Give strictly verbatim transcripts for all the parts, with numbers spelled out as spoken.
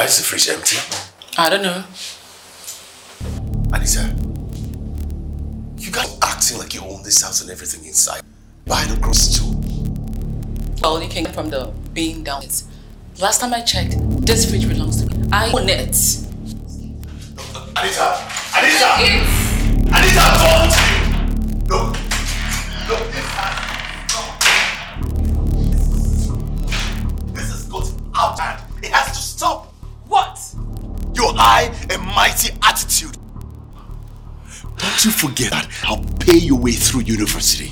is the fridge empty? I don't know. Anita, you got acting like you own this house and everything inside. Buy the groceries too. Well, you came from the being down. Last time I checked, this fridge belongs to me. I own it. Anita! Anita! It's... Anita, don't! No! No, this has... No. This has got out hand. It has to stop. What? Your high and mighty attitude. Don't you forget that I'll pay your way through university.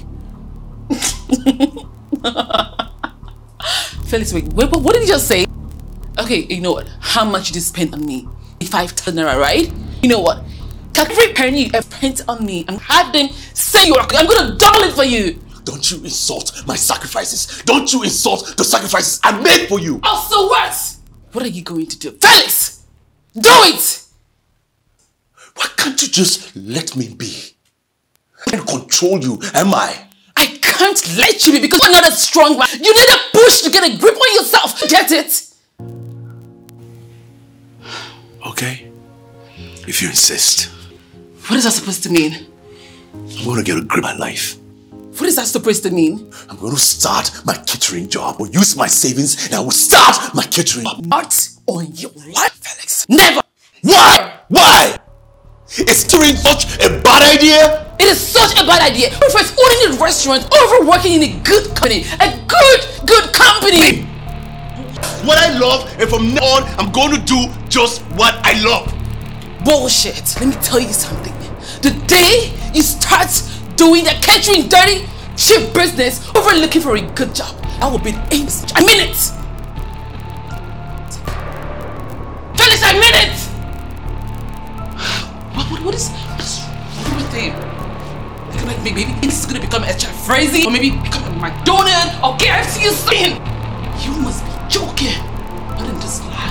Felix, wait, wait, what did you just say? Okay, you know what? How much did you spend on me? Five thousand naira, right? You know what? Can every penny you spent on me and have them say you're I'm gonna double it for you. Don't you insult my sacrifices. Don't you insult the sacrifices I made for you. Oh, so what? What are you going to do? Felix! Do it! Why can't you just let me be? I can't control you, am I? I can't let you be because you're not a strong man. You need a push to get a grip on yourself. Get it? Okay. If you insist. What is that supposed to mean? I'm going to get a grip on my life. What is that supposed to mean? I'm going to start my catering job. Or use my savings and I will start my catering job. Not on your life, Felix. Never! Why? Why? Is catering such a bad idea? It is such a bad idea. Prefers owning a restaurant over working in a good company. A good, good company. What I love, and from now on, I'm going to do just what I love. Bullshit. Let me tell you something. The day you start doing that catering dirty, cheap business over looking for a good job, I will be the aim. I mean it. Felix, I mean it. What, what, what is what is wrong with him? Like maybe this is gonna become extra crazy, or maybe become a McDonald's or K F C or something. You must be joking. Not in this life.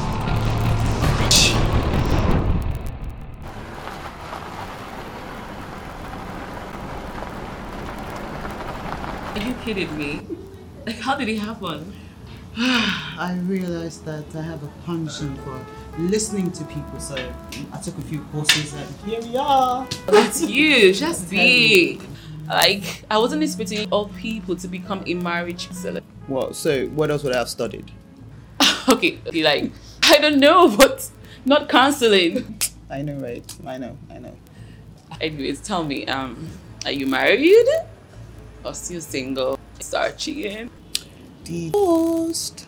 Are you kidding me? Like, how did it happen? I realized that I have a penchant for listening to people, so I took a few courses and here we are. That's you, just be. Like, I wasn't expecting all people to become a marriage counselor. Well, so what else would I have studied? Okay, okay, like, I don't know, but not counseling. I know, right? I know, I know. Anyways, tell me, um, are you married? Or still single? Start cheating? Divorced.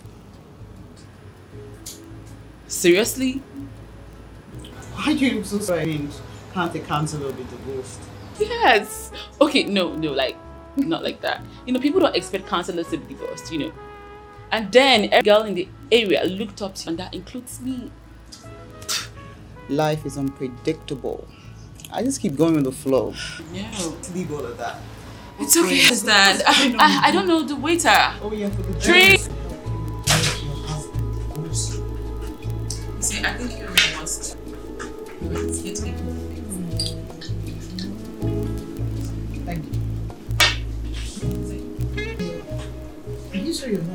Seriously? Why do you look so strange? Can't a counselor be divorced? Yes. Okay, no, no, like, not like that. You know, people don't expect counselors to be divorced, you know. And then every girl in the area looked up to you, and that includes me. Life is unpredictable. I just keep going with the flow. Yeah. Leave all of that. It's okay, understand. I, I, I don't know the waiter. Oh yeah, for the Drink. drinks. See, I think you're the most. You're taking Thank you. Are you sure you're not?